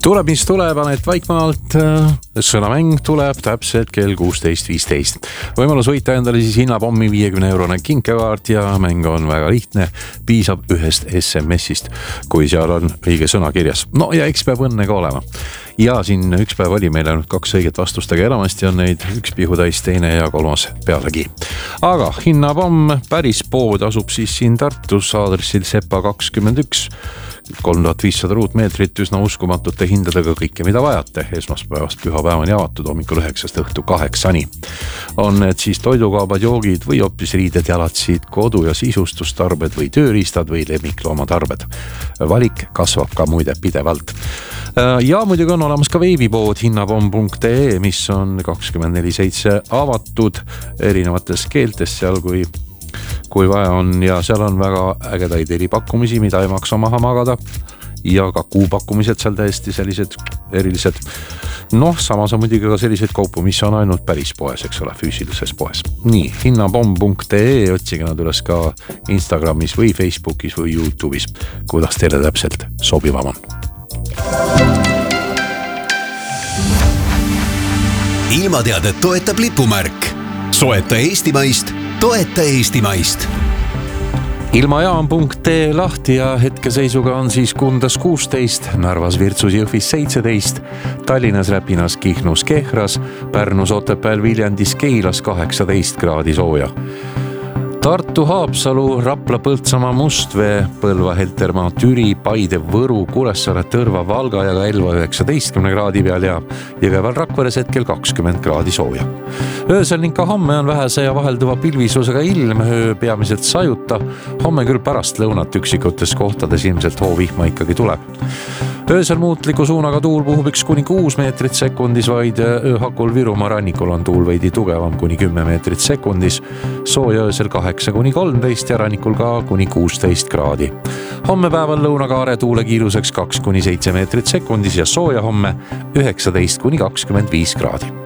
Tuleb, mis tuleb, Anett Vaikmaalt. Sõnamäng tuleb täpselt kell 16.15. Võimalus võita endale siis hinnapommi 50-eurone kinkekaart ja mäng on väga lihtne. Piisab ühest SMS-ist, kui seal on õige sõna kirjas. No ja eks peab õnne ka olema. Ja siin üks päev oli meil ainult 2 õiget vastust, aga enamasti on neid 1 pihutäis, 2 ja 3 pealegi. Aga hinnapomm päris pood asub siis siin Tartus aadressil Sepa 21. 3500 ruutmeetrit üsna uskumatute hindadega kõike, mida vajate. Esmaspäevast pühapäevani avatud hommikul 9 õhtu 8. On need siis toidukaubad, joogid või hoopis riided, jalatsid, kodu- ja sisustustarbed või tööriistad või lemmikloomatarbed. Valik kasvab ka muide pidevalt. Ja muidugi on olemas ka veebipood hinnapom.ee, mis on 24/7 avatud erinevates keeltes seal, kui vaja on, ja seal on väga ägedaid eripakkumisi, mida ei maksa maha magada, ja ka kuupakkumised seal täiesti sellised erilised. Samas on muidugi ka selliseid kaupu, mis on ainult päris poes, eks ole, füüsilises poes. Nii, hinnapom.ee, otsige nad üles ka Instagramis või Facebookis või YouTube'is, kuidas teile täpselt sobivam on. Ilmateadet toetab lipumärk. Soeta Eestimaist, toeta Eestimaist. Ilmajaam.ee lahti ja hetkeseisuga on siis Kundas 16, Narvas, Virtsus, Jõhvis 17, Tallinnas, Räpinas, Kihnus, Kehras, Pärnus, Otepääl, Viljandis, Keilas 18 kraadi sooja. Tartu, Haapsalu, Rapla, Põltsamaa, Mustvee, Põlva, Heltermaa, Türi, Paide, Võru, Kuressaare, Tõrva, Valga ja ka Elva 19 kraadi peal ja Jõgeval, Rakveres hetkel 20 kraadi sooja. Öösel ning ka homme on vähese ja vahelduva pilvisusega ilm, öö peamiselt sajuta. Homme küll pärast lõunat üksikutes kohtades ilmselt hoovihma ikkagi tuleb. Öösel muutliku suunaga tuul puhub 1-6 meetrit sekundis, vaid ööhakul Virumaa rannikul on tuul veidi tugevam kuni 10 meetrit sekundis. Sooja öösel 8-13 ja rannikul ka kuni 16 kraadi. Homme päeval lõunakaare tuule kiiruseks 2-7 meetrit sekundis ja sooja homme 19-25 kraadi.